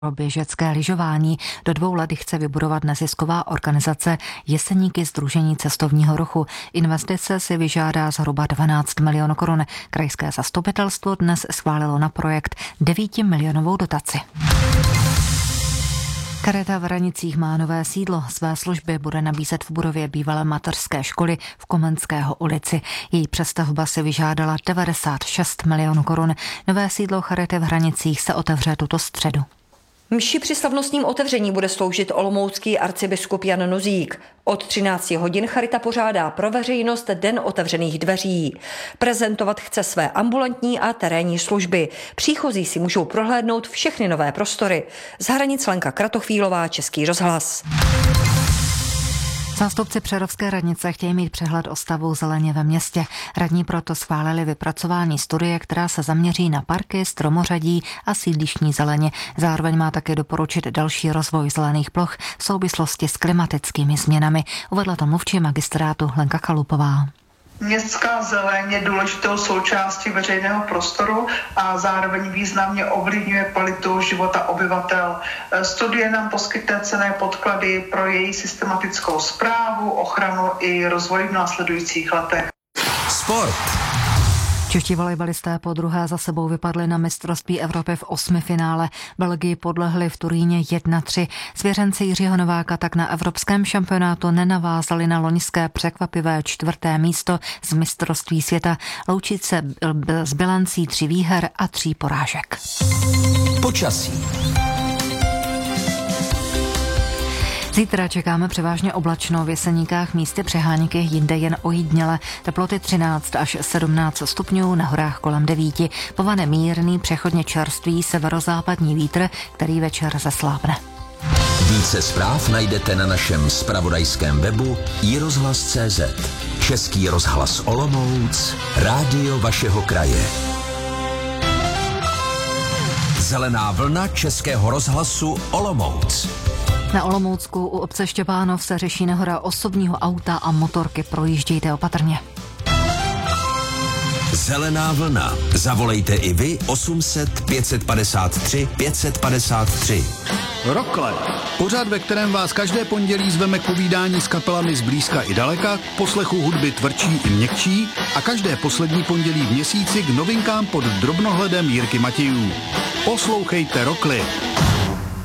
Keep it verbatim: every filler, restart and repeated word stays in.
pro běžecké lyžování. Do dvou let chce vybudovat nezisková organizace Jeseníky sdružení cestovního ruchu. Investice si vyžádá zhruba dvanáct milionů korun. Krajské zastupitelstvo dnes schválilo na projekt devítimilionovou dotaci. Charita v Hranicích má nové sídlo. Své služby bude nabízet v budově bývalé mateřské školy v Komenského ulici. Její přestavba si vyžádala devadesát šest milionů korun. Nové sídlo Charity v Hranicích se otevře tuto středu. Mši při slavnostním otevření bude sloužit olomoucký arcibiskup Jan Nozík. Od třinácti hodin Charita pořádá pro veřejnost Den otevřených dveří. Prezentovat chce své ambulantní a terénní služby. Příchozí si můžou prohlédnout všechny nové prostory. Z Hranic Lenka Kratochvílová, Český rozhlas. Zástupci Přerovské radnice chtějí mít přehled o stavu zeleně ve městě. Radní proto schválili vypracování studie, která se zaměří na parky, stromořadí a sídlištní zeleně. Zároveň má také doporučit další rozvoj zelených ploch v souvislosti s klimatickými změnami. Uvedla to mluvčí magistrátu Lenka Chalupová. Městská zeleň je důležitou součástí veřejného prostoru a zároveň významně ovlivňuje kvalitu života obyvatel. Studie nám poskytne cenné podklady pro její systematickou správu, ochranu i rozvoj v následujících letech. Sport. Čeští volejbalisté po druhé za sebou vypadli na mistrovství Evropy v osmifinále. Belgii podlehli v Turíně jedna tři. Svěřenci Jiřího Nováka tak na evropském šampionátu nenavázali na loňské překvapivé čtvrté místo z mistrovství světa. Loučit se s bilancí tří výher a tří porážek. Počasí. Zítra čekáme převážně oblačno, v Jeseníkách místy přehánky, jinde jen ojídněle. Teploty třináct až sedmnáct stupňů, na horách kolem devíti. Povane mírný, přechodně čerstvý severozápadní vítr, který večer zeslábne. Více zpráv najdete na našem zpravodajském webu i rozhlas tečka cé zet. Český rozhlas Olomouc, rádio vašeho kraje. Zelená vlna Českého rozhlasu Olomouc. Na Olomoucku u obce Štěpánov se řeší nehoda osobního auta a motorky. Projíždějte opatrně. Zelená vlna. Zavolejte i vy osm set pět padesát tři pět padesát tři. Rocklet. Pořad, ve kterém vás každé pondělí zveme k povídání s kapelami z blízka i daleka, k poslechu hudby tvrdší i měkčí a každé poslední pondělí v měsíci k novinkám pod drobnohledem Jirky Matějů. Poslouchejte Rocklet.